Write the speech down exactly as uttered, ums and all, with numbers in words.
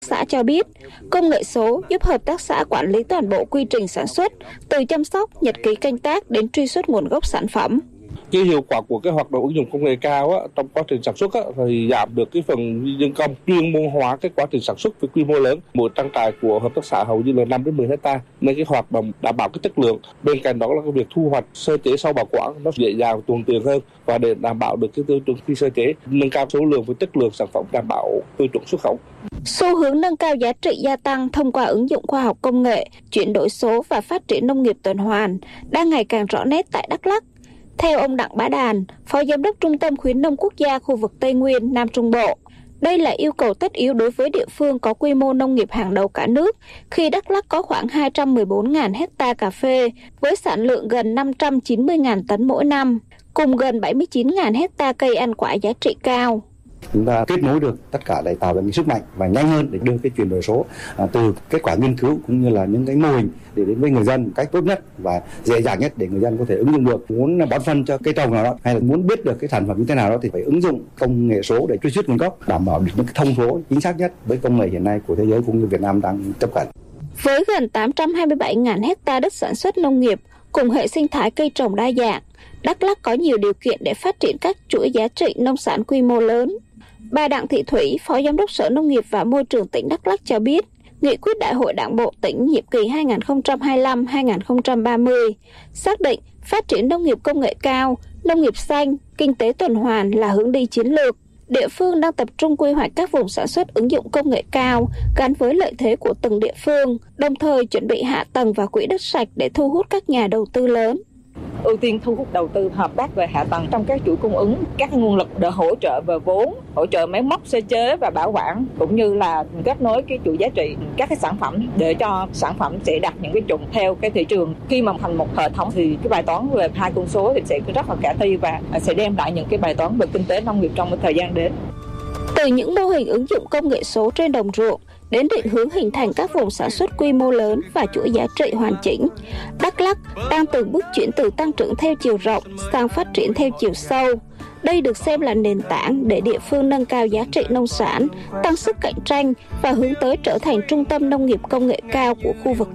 Xã cho biết, công nghệ số giúp hợp tác xã quản lý toàn bộ quy trình sản xuất, từ chăm sóc, nhật ký canh tác đến truy xuất nguồn gốc sản phẩm. Cái hiệu quả của cái hoạt động ứng dụng công nghệ cao á, trong quá trình sản xuất á, thì giảm được cái phần nhân công, chuyên môn hóa cái quá trình sản xuất với quy mô lớn. Mỗi trang trại của hợp tác xã hầu như là năm đến mười hecta, nên cái hoạt động đảm bảo cái chất lượng. Bên cạnh đó là cái việc thu hoạch, sơ chế sau bảo quản nó dễ dàng, thuận tiện hơn, và để đảm bảo được cái tiêu chuẩn khi sơ chế, nâng cao số lượng và chất lượng sản phẩm, đảm bảo tiêu chuẩn xuất khẩu. Xu hướng nâng cao giá trị gia tăng thông qua ứng dụng khoa học công nghệ, chuyển đổi số và phát triển nông nghiệp tuần hoàn đang ngày càng rõ nét tại Đắk Lắk. Theo ông Đặng Bá Đàn, Phó Giám đốc Trung tâm Khuyến nông Quốc gia khu vực Tây Nguyên, Nam Trung Bộ, đây là yêu cầu tất yếu đối với địa phương có quy mô nông nghiệp hàng đầu cả nước, khi Đắk Lắk có khoảng hai trăm mười bốn nghìn hecta cà phê với sản lượng gần năm trăm chín mươi nghìn tấn mỗi năm, cùng gần bảy mươi chín nghìn hecta cây ăn quả giá trị cao. Chúng ta kết nối được tất cả để tạo ra những sức mạnh và nhanh hơn để đưa cái chuyển đổi số à, từ kết quả nghiên cứu cũng như là những cái mô hình để đến với người dân một cách tốt nhất và dễ dàng nhất để người dân có thể ứng dụng được. Muốn bón phân cho cây trồng nào đó hay là muốn biết được cái sản phẩm như thế nào đó thì phải ứng dụng công nghệ số để truy xuất nguồn gốc, đảm bảo được những cái thông số chính xác nhất với công nghệ hiện nay của thế giới cũng như Việt Nam đang tiếp cận. Với gần tám trăm hai mươi bảy nghìn hecta đất sản xuất nông nghiệp cùng hệ sinh thái cây trồng đa dạng, Đắk Lắk có nhiều điều kiện để phát triển các chuỗi giá trị nông sản quy mô lớn. Bà Đặng Thị Thủy, Phó Giám đốc Sở Nông nghiệp và Môi trường tỉnh Đắk Lắk cho biết, Nghị quyết Đại hội Đảng bộ tỉnh nhiệm kỳ hai nghìn không trăm hai mươi lăm đến hai nghìn không trăm ba mươi xác định phát triển nông nghiệp công nghệ cao, nông nghiệp xanh, kinh tế tuần hoàn là hướng đi chiến lược. Địa phương đang tập trung quy hoạch các vùng sản xuất ứng dụng công nghệ cao gắn với lợi thế của từng địa phương, đồng thời chuẩn bị hạ tầng và quỹ đất sạch để thu hút các nhà đầu tư lớn. Ưu tiên thu hút đầu tư hợp tác về hạ tầng trong các chuỗi cung ứng, các nguồn lực để hỗ trợ về vốn, hỗ trợ máy móc sơ chế và bảo quản, cũng như là kết nối cái chuỗi giá trị các cái sản phẩm để cho sản phẩm sẽ đạt những cái chuẩn theo cái thị trường. Khi mà thành một hệ thống thì cái bài toán về hai con số thì sẽ rất là khả thi và sẽ đem lại những cái bài toán về kinh tế nông nghiệp trong một thời gian đến. Từ những mô hình ứng dụng công nghệ số trên đồng ruộng đến định hướng hình thành các vùng sản xuất quy mô lớn và chuỗi giá trị hoàn chỉnh, Đắk Lắk đang từng bước chuyển từ tăng trưởng theo chiều rộng sang phát triển theo chiều sâu. Đây được xem là nền tảng để địa phương nâng cao giá trị nông sản, tăng sức cạnh tranh và hướng tới trở thành trung tâm nông nghiệp công nghệ cao của khu vực